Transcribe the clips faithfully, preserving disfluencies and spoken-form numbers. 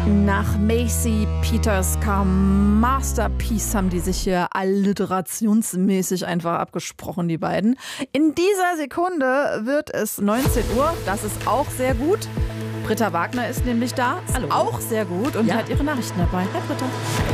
Nach Macy Peters kam Masterpiece, haben die sich hier alliterationsmäßig einfach abgesprochen, die beiden. In dieser Sekunde wird es neunzehn Uhr, das ist auch sehr gut. Britta Wagner ist nämlich da, ist Hallo. Auch sehr gut und ja. hat ihre Nachrichten dabei. Hi Britta.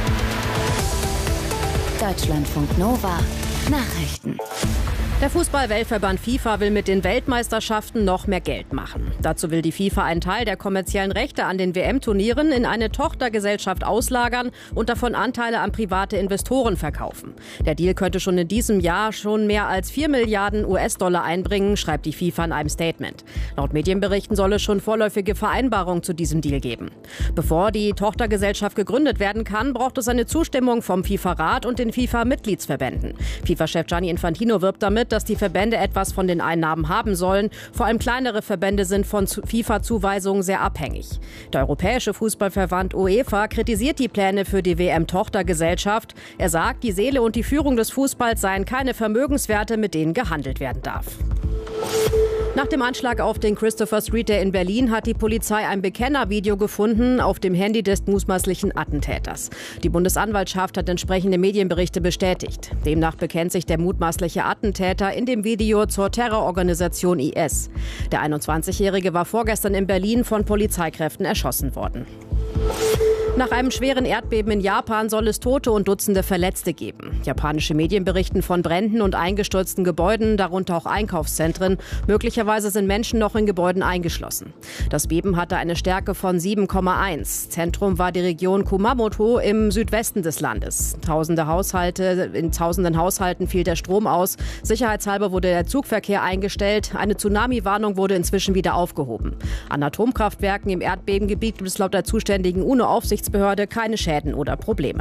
Deutschlandfunk Nova Nachrichten. Der Fußball-Weltverband FIFA will mit den Weltmeisterschaften noch mehr Geld machen. Dazu will die FIFA einen Teil der kommerziellen Rechte an den W M-Turnieren in eine Tochtergesellschaft auslagern und davon Anteile an private Investoren verkaufen. Der Deal könnte schon in diesem Jahr schon mehr als vier Milliarden U S-Dollar einbringen, schreibt die FIFA in einem Statement. Laut Medienberichten soll es schon vorläufige Vereinbarungen zu diesem Deal geben. Bevor die Tochtergesellschaft gegründet werden kann, braucht es eine Zustimmung vom FIFA-Rat und den FIFA-Mitgliedsverbänden. FIFA-Chef Gianni Infantino wirbt damit, dass die Verbände etwas von den Einnahmen haben sollen. Vor allem kleinere Verbände sind von FIFA-Zuweisungen sehr abhängig. Der Europäische Fußballverband UEFA kritisiert die Pläne für die W M-Tochtergesellschaft. Er sagt, die Seele und die Führung des Fußballs seien keine Vermögenswerte, mit denen gehandelt werden darf. Nach dem Anschlag auf den Christopher Street Day in Berlin hat die Polizei ein Bekennervideo gefunden auf dem Handy des mutmaßlichen Attentäters. Die Bundesanwaltschaft hat entsprechende Medienberichte bestätigt. Demnach bekennt sich der mutmaßliche Attentäter in dem Video zur Terrororganisation I S. Der einundzwanzigjährige war vorgestern in Berlin von Polizeikräften erschossen worden. Nach einem schweren Erdbeben in Japan soll es Tote und Dutzende Verletzte geben. Japanische Medien berichten von Bränden und eingestürzten Gebäuden, darunter auch Einkaufszentren. Möglicherweise sind Menschen noch in Gebäuden eingeschlossen. Das Beben hatte eine Stärke von sieben Komma eins. Zentrum war die Region Kumamoto im Südwesten des Landes. Tausende Haushalte, in tausenden Haushalten fiel der Strom aus. Sicherheitshalber wurde der Zugverkehr eingestellt. Eine Tsunami-Warnung wurde inzwischen wieder aufgehoben. An Atomkraftwerken im Erdbebengebiet gibt es laut der zuständigen UNO-Aufsichtsbehörde keine Schäden oder Probleme.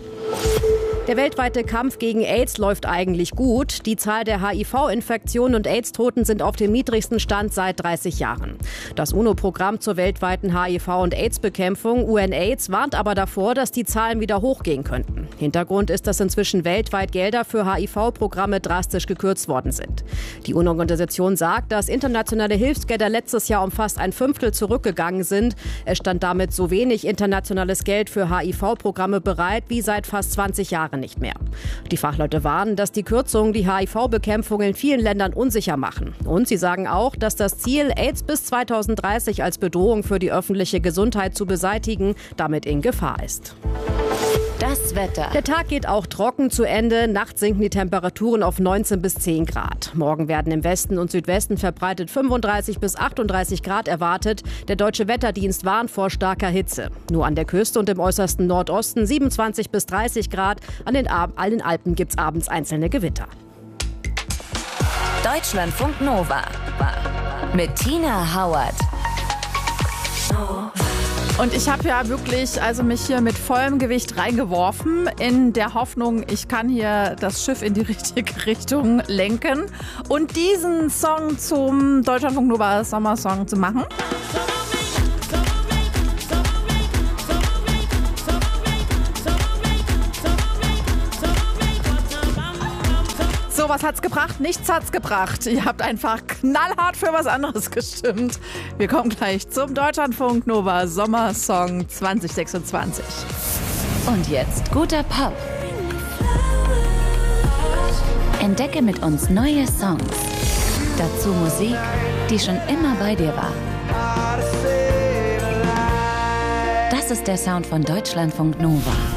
Der weltweite Kampf gegen AIDS läuft eigentlich gut. Die Zahl der H I V-Infektionen und AIDS-Toten sind auf dem niedrigsten Stand seit dreißig Jahren. Das UNO-Programm zur weltweiten H I V- und AIDS-Bekämpfung, UNAIDS, warnt aber davor, dass die Zahlen wieder hochgehen könnten. Hintergrund ist, dass inzwischen weltweit Gelder für H I V-Programme drastisch gekürzt worden sind. Die UNO-Organisation sagt, dass internationale Hilfsgelder letztes Jahr um fast ein Fünftel zurückgegangen sind. Es stand damit so wenig internationales Geld für H I V-Programme bereit wie seit fast zwanzig Jahren nicht mehr. Die Fachleute warnen, dass die Kürzungen die H I V-Bekämpfung in vielen Ländern unsicher machen. Und sie sagen auch, dass das Ziel, AIDS bis zweitausenddreißig als Bedrohung für die öffentliche Gesundheit zu beseitigen, damit in Gefahr ist. Das Wetter. Der Tag geht auch trocken zu Ende. Nachts sinken die Temperaturen auf neunzehn bis zehn Grad. Morgen werden im Westen und Südwesten verbreitet fünfunddreißig bis achtunddreißig Grad erwartet. Der Deutsche Wetterdienst warnt vor starker Hitze. Nur an der Küste und im äußersten Nordosten siebenundzwanzig bis dreißig Grad. An den, Ab- an den Alpen gibt es abends einzelne Gewitter. Deutschlandfunk Nova mit Tina Hauert. Und ich habe ja wirklich also mich hier mit vollem Gewicht reingeworfen, in der Hoffnung, ich kann hier das Schiff in die richtige Richtung lenken und diesen Song zum Deutschlandfunk Nova Sommersong zu machen. So, was hat's gebracht? Nichts hat's gebracht. Ihr habt einfach knallhart für was anderes gestimmt. Wir kommen gleich zum Deutschlandfunk Nova Sommersong zwanzig sechsundzwanzig. Und jetzt guter Pop. Entdecke mit uns neue Songs. Dazu Musik, die schon immer bei dir war. Das ist der Sound von Deutschlandfunk Nova.